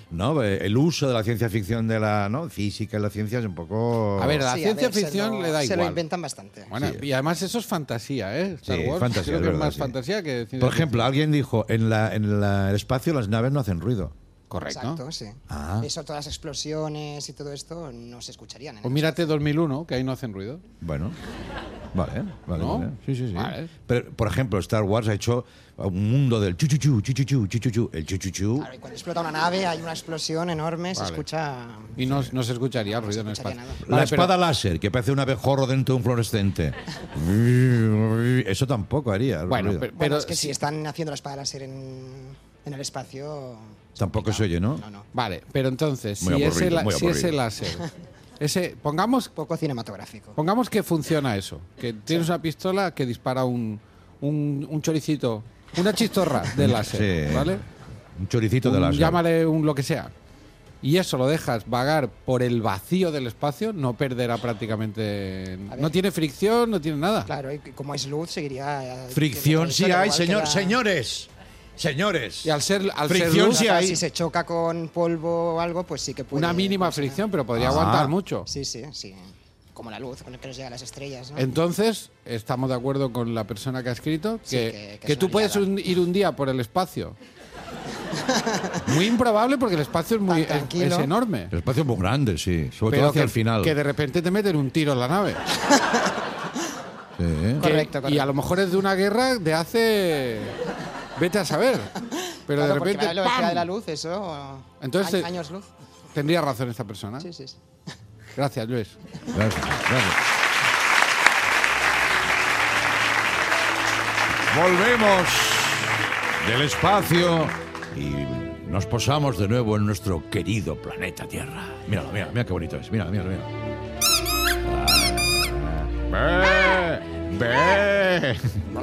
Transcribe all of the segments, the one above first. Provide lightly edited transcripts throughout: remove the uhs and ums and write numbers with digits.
¿no? El uso de la ciencia ficción de la, ¿no? física y la ciencia es un poco... A ver, la Sí, ciencia ficción le da se igual. lo inventan bastante. Bueno, Sí. y además eso es fantasía, ¿eh? Star Sí, Wars fantasía, creo es que es verdad, más sí. fantasía que ciencia Por ejemplo, ficción. alguien dijo, en el espacio las naves no hacen ruido. Correcto. Exacto, sí. Ah. Eso, todas las explosiones y todo esto no se escucharían. En Pues el mírate 2001, que ahí no hacen ruido. Bueno, vale. ¿No? Vale. Sí. Vale. Pero, por ejemplo, Star Wars ha hecho un mundo del chuchuchu, chuchuchu. El chuchuchu... Claro, y cuando explota una nave hay una explosión enorme, se Vale. escucha... Y no se escucharía el ruido en el escucharía espacio. nada. La espada láser, que parece un abejorro dentro de un fluorescente. Eso tampoco haría. Bueno, ruido. pero, Bueno, es que si están haciendo la espada láser en el espacio... es Tampoco se oye, ¿no? No. Vale, pero entonces, Muy si aburrido, muy ese aburrido. láser, Poco cinematográfico. pongamos que funciona eso, que tienes una pistola que dispara un choricito, una chistorra de láser, Sí. ¿vale? Un choricito de láser. Llámale un lo que sea. Y eso lo dejas vagar por el vacío del espacio, no perderá prácticamente... A ver. No tiene fricción, no tiene nada. Claro, y como es luz, seguiría... Fricción sí igual hay, que la- señores. Y al ser Fricción luz, sí hay. Si se choca con polvo o algo, pues sí que puede... una mínima funcionar. fricción, pero podría Ah. aguantar mucho. Sí. Como la luz con el que nos llega a las estrellas, ¿no? Entonces, estamos de acuerdo con la persona que ha escrito Sí, que que es tú una puedes liada. ir un día por el espacio. Muy improbable porque el espacio es muy Tan tranquilo. es enorme. El espacio es muy grande, sí. Sobre todo Pero hacia que, el final. que de repente te meten un tiro en la nave. Sí. Correcto. Y a lo mejor es de una guerra de hace... Vete a saber. Pero Claro, de porque repente... la velocidad ¡pam! de la luz, eso... Entonces, años luz. Tendría razón esta persona. Sí. Gracias, Luis. Gracias. Volvemos del espacio y nos posamos de nuevo en nuestro querido planeta Tierra. Míralo, mira qué bonito es. Mira. Ve.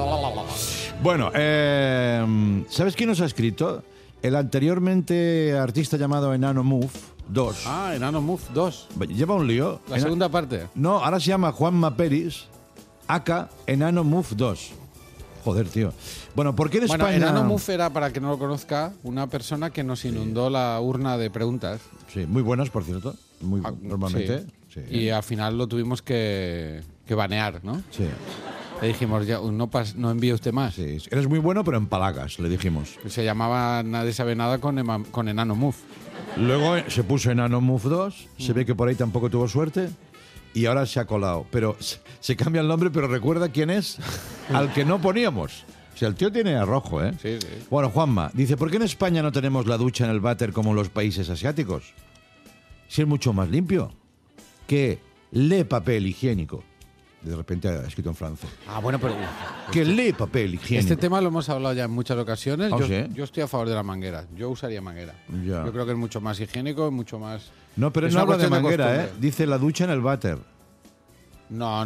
Bueno, ¿sabes quién nos ha escrito? El anteriormente artista llamado Enano Move 2. Ah, Enano Move 2. Lleva un lío. La segunda parte. No, ahora se llama Juanma Peris, aka Enano Move 2. Joder, tío. Bueno, ¿por qué en Bueno, España...? Enano Move era, para que no lo conozca, una persona que nos inundó la urna de preguntas. Sí, muy buenas, por cierto. Muy normalmente. Sí. Sí. Y al final lo tuvimos que banear, ¿no? Sí, Le dijimos, ya, no envíe usted más. sí. Eres muy bueno, pero en palagas, le dijimos. Se llamaba Nadie sabe nada con Enano Move. Luego se puso Enano Move 2. Se ve que por ahí tampoco tuvo suerte. Y ahora se ha colado. Pero se cambia el nombre, pero recuerda quién es al que no poníamos. O sea, el tío tiene arrojo, ¿eh? Sí. Bueno, Juanma, dice, ¿por qué en España no tenemos la ducha en el váter como en los países asiáticos? Si es mucho más limpio que le papel higiénico. De repente ha escrito en francés. Ah, bueno, pero... Que le papel higiénico. Este tema lo hemos hablado ya en muchas ocasiones. ¿Ah, yo, sí? yo estoy a favor de la manguera. Yo usaría manguera. Ya. Yo creo que es mucho más higiénico, mucho más... No, pero es no una habla de cuestión manguera, ¿eh? costumbre. Dice la ducha en el váter. No.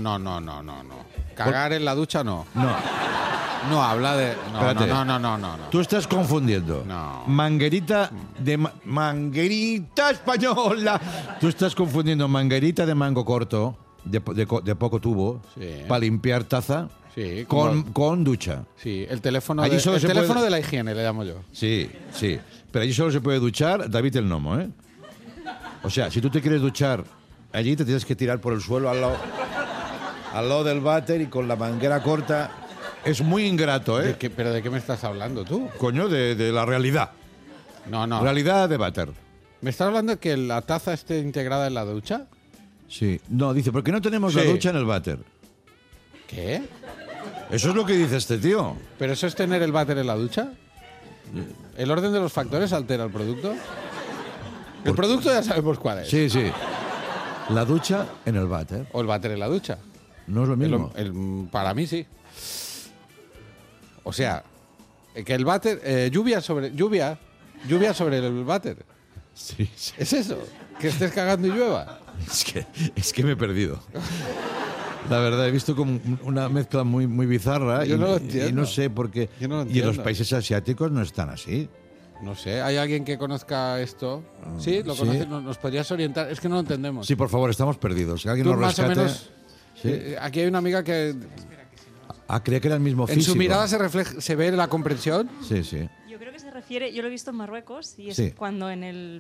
Cagar en la ducha no. No, No habla de... Espérate. No. tú estás confundiendo. No. Manguerita de... manguerita española. Tú estás confundiendo manguerita de mango corto, de poco tubo, Sí. para limpiar taza, Sí, con ducha. Sí, el teléfono, Allí solo el se teléfono puede- de la higiene, le llamo yo. Sí. Pero allí solo se puede duchar David el Nomo, ¿eh? O sea, si tú te quieres duchar allí, te tienes que tirar por el suelo al lado del váter y con la manguera corta. Es muy ingrato, ¿eh? ¿Pero de qué me estás hablando tú? Coño, de la realidad. No. Realidad de váter. ¿Me estás hablando de que la taza esté integrada en la ducha? Sí. No, dice, ¿por qué no tenemos la Sí. ducha en el váter? ¿Qué? Eso es lo que dice este tío. ¿Pero eso es tener el váter en la ducha? ¿El orden de los factores altera el producto? El producto ya sabemos cuál es. Sí. La ducha en el váter. O el váter en la ducha. No es lo mismo. Para mí sí. O sea, que el váter... lluvia sobre el váter. Sí. ¿Es eso? ¿Que estés cagando y llueva? Es que me he perdido. La verdad, he visto como una mezcla muy bizarra. Yo no lo y entiendo. no sé por qué. Yo no lo Y en los entiendo. países asiáticos no están así. No sé, ¿hay alguien que conozca esto? Sí, lo sí. conoce, ¿nos podrías orientar? Es que no lo entendemos. Sí, por favor, estamos perdidos. Que alguien Tú nos más rescate. o menos... Sí. Aquí hay una amiga que Ah, creía que era el mismo en físico. su mirada se ve la comprensión. Sí. Yo creo que se refiere, yo lo he visto en Marruecos, y es Sí. cuando en el